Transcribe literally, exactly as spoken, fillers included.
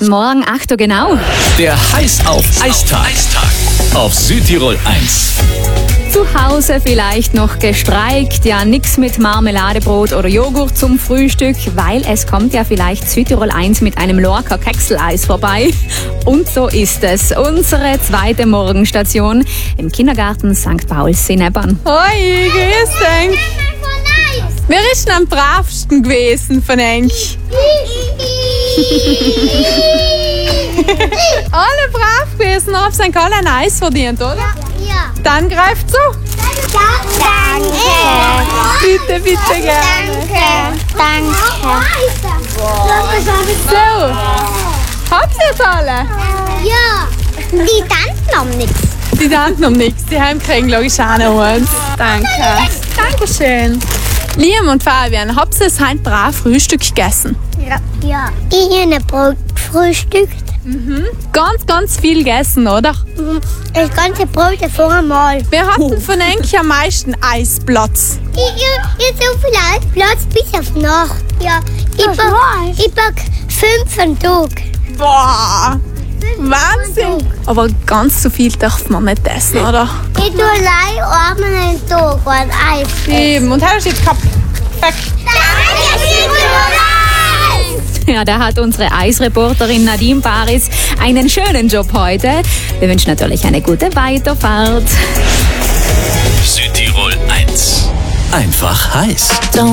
Guten Morgen, acht Uhr genau. Der Heiß auf Eistag. Auf Südtirol eins. Zu Hause vielleicht noch gestreikt, ja nix mit Marmeladebrot oder Joghurt zum Frühstück, weil es kommt ja vielleicht Südtirol eins mit einem Lorca Kekseleis vorbei. Und so ist es. Unsere zweite Morgenstation im Kindergarten Sankt Pauls in Ebbern. Hoi, grüß dich. Wer ist denn am bravsten gewesen von euch? Alle brav gewesen, haben Sankt Karl ein Eis verdient, oder? Ja. Dann greift zu. Danke. Bitte, bitte gerne. Danke. So, habt ihr es alle? Ja. Die Tanten haben nichts. Die Tanten haben nichts, die Heim kriegen logisch auch noch eins. Danke. Dankeschön. Liam und Fabian, habt ihr das heute brav Frühstück gegessen? Ja. Ja. Ich habe ein Brot gefrühstückt. Mhm. Ganz, ganz viel gegessen, oder? Das ganze Brot vor einmal. Wer hat denn von euch am meisten Eisplatz? Ich, ich, ich so viel Eisplatz bis auf Nacht. Ja. Ich pack, ich pack fünf am Tag. Boah, Wahnsinn. Aber ganz so viel darf man nicht essen, oder? Ich tue allein einmal einen Tag ein Eis. Eben, und heute steht gehabt. Perfekt. Ja, da hat unsere Eisreporterin Nadine Paris einen schönen Job heute. Wir wünschen natürlich eine gute Weiterfahrt. Südtirol eins. Einfach heiß.